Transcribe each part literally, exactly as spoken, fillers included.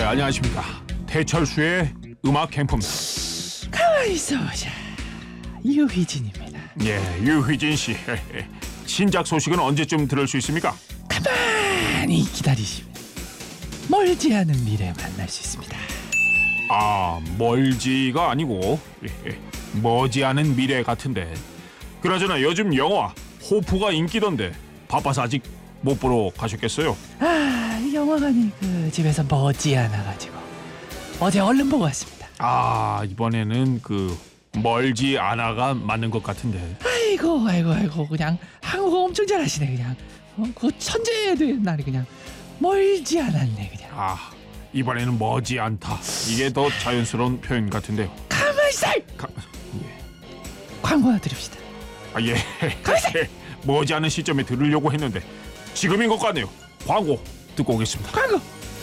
안녕하십니까. 태철수의 음악 캠프입니다. 가만히 있어보자. 유희진입니다. 예, 유휘진 씨. 신작 소식은 언제쯤 들을 수 있습니까? 가만히 기다리시면 멀지 않은 미래에 만날 수 있습니다. 아, 멀지가 아니고 머지않은 미래 같은데. 그나저나 요즘 영화 호프가 인기던데 바빠서 아직 못 보러 가셨겠어요? 아, 영화관이 그 집에서 머지않아 가지고 어제 얼른 보고 왔습니다. 아, 이번에는 그 멀지 않아가 맞는 것 같은데. 아이고 아이고 아이고 그냥 한국어 엄청 잘하시네. 그냥 어, 그 천재의 날이 그냥 멀지 않았네 그냥. 아, 이번에는 머지 않다. 이게 더 자연스러운 표현 같은데요. 가만히 있어. 가, 광고 하나 드립시다. 아, 예. 머지 않은 시점에 들으려고 했는데 지금인 것 같네요. 광고 듣고 오겠습니다. 광고.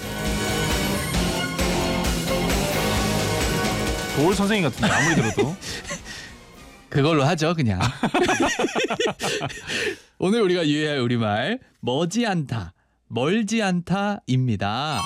도울 선생님 같은데 아무리 들어도. 그걸로 하죠 그냥. 오늘 우리가 유의할 우리말 머지 않다, 멀지 않다입니다.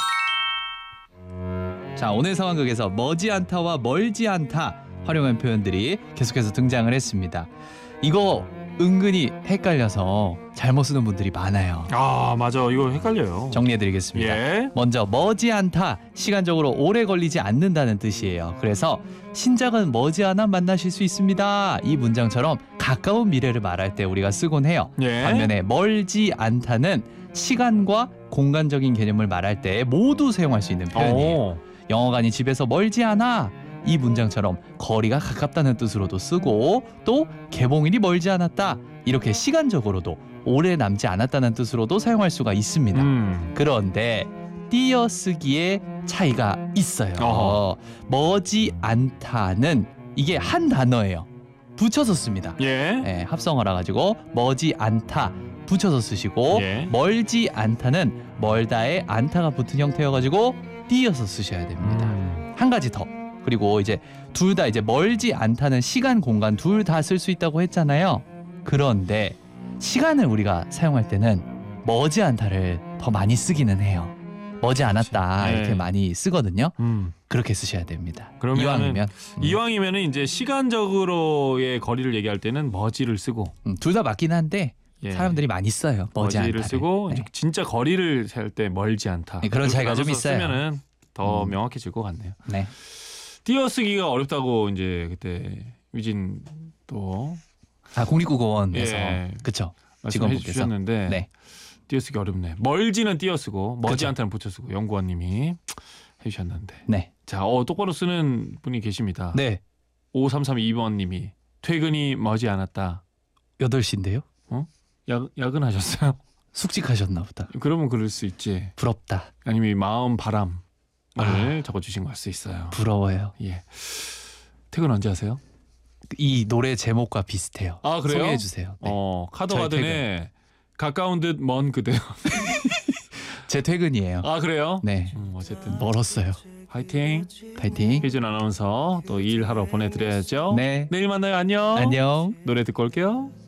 자, 오늘 상황극에서 머지 않다와 멀지 않다 활용한 표현들이 계속해서 등장을 했습니다. 이거 은근히 헷갈려서 잘못 쓰는 분들이 많아요. 아, 맞아. 이거 헷갈려요. 정리해드리겠습니다. 예. 먼저 머지 않다, 시간적으로 오래 걸리지 않는다는 뜻이에요. 그래서 신작은 머지않아 만나실 수 있습니다. 이 문장처럼 가까운 미래를 말할 때 우리가 쓰곤 해요. 예. 반면에 멀지 않다는 시간과 공간적인 개념을 말할 때 모두 사용할 수 있는 표현이에요. 오. 영화관이 집에서 멀지 않아, 이 문장처럼 거리가 가깝다는 뜻으로도 쓰고, 또 개봉일이 멀지 않았다, 이렇게 시간적으로도 오래 남지 않았다는 뜻으로도 사용할 수가 있습니다. 음. 그런데 띄어쓰기에 차이가 있어요. 어허. 머지 않다는 이게 한 단어예요. 붙여서 씁니다. 예. 예, 합성어라 가지고 머지 않다 붙여서 쓰시고, 예. 멀지 않다는 멀다에 않다가 붙은 형태여가지고 띄어서 쓰셔야 됩니다. 음. 한 가지 더. 그리고 이제 둘 다 이제 멀지 않다는 시간, 공간 둘 다 쓸 수 있다고 했잖아요. 그런데 시간을 우리가 사용할 때는 머지 않다를 더 많이 쓰기는 해요. 머지 않았다 네. 이렇게 많이 쓰거든요. 음. 그렇게 쓰셔야 됩니다. 그러면은- 이왕이면 음, 이왕이면은 이제 시간적으로의 거리를 얘기할 때는 머지를 쓰고, 음, 둘 다 맞긴 한데 예. 사람들이 많이 써요. 머지 머지를 않다를. 쓰고 네. 이제 진짜 거리를 셀 때 멀지 않다. 네, 그런 이렇게 차이가 좀 나눠서 있어요. 쓰면은 더 음. 명확해질 것 같네요. 네. 띄어쓰기가 어렵다고 이제 그때 유진 또 아, 국립국어원에서 예. 그쵸. 말씀해 직원분께서. 주셨는데 네. 띄어쓰기 어렵네. 멀지는 띄어쓰고 머지 그쵸. 않다는 붙여쓰고 연구원님이 해주셨는데. 네. 자, 어, 똑바로 쓰는 분이 계십니다. 네. 오삼삼이 번님이 퇴근이 머지 않았다. 여덟 시인데요. 야, 야근하셨어요? 숙직하셨나 보다. 그러면 그럴 수 있지. 부럽다. 아니면 이 마음 바람을 아. 적어주신 걸 수 있어요. 부러워요. 예. 퇴근 언제 하세요? 이 노래 제목과 비슷해요. 아, 그래요? 소개해 주세요. 네. 어, 저희 카더가든의 가까운 듯 먼 그대요. 제 퇴근이에요. 아, 그래요? 네. 음, 어쨌든 멀었어요. 화이팅. 파이팅. 혜진 아나운서 또 일하러 보내드려야죠. 네. 내일 만나요. 안녕. 안녕. 노래 듣고 올게요.